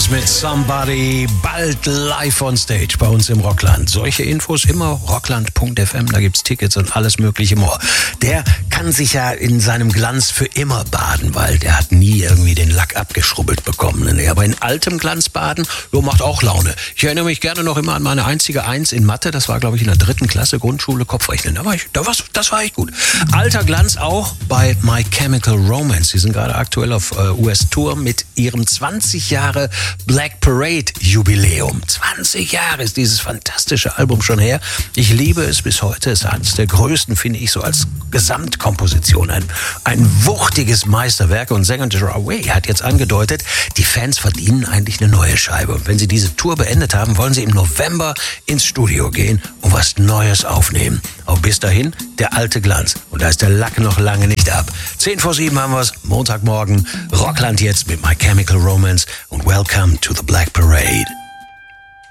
Rose mit Somebody, bald live on stage bei uns im Rockland. Solche Infos immer rockland.fm, da gibt's Tickets und alles mögliche more. Der kann sich ja in seinem Glanz für immer baden, weil der hat nie irgendwie den Lack abgeschrubbelt bekommen. Aber in altem Glanz baden, macht auch Laune. Ich erinnere mich gerne noch immer an meine einzige Eins in Mathe, das war glaube ich in der 3. Klasse Grundschule, Kopfrechnen. Das war echt gut. Alter Glanz auch bei My Chemical Romance. Die sind gerade aktuell auf US-Tour mit ihrem 20 Jahre Black Parade Jubiläum. 20 Jahre ist dieses fantastische Album schon her. Ich liebe es bis heute. Es ist eines der größten, finde ich, so als Gesamtkomposition. Ein wuchtiges Meisterwerk. Und Sänger Gerard Way hat jetzt angedeutet, die Fans verdienen eigentlich eine neue Scheibe. Und wenn sie diese Tour beendet haben, wollen sie im November ins Studio gehen und was Neues aufnehmen. Auch bis dahin der alte Glanz. Und da ist der Lack noch lange nicht ab. 6:10 haben wir es. Montagmorgen. Rockland jetzt mit My Chemical Romance und Welcome to the Black Parade.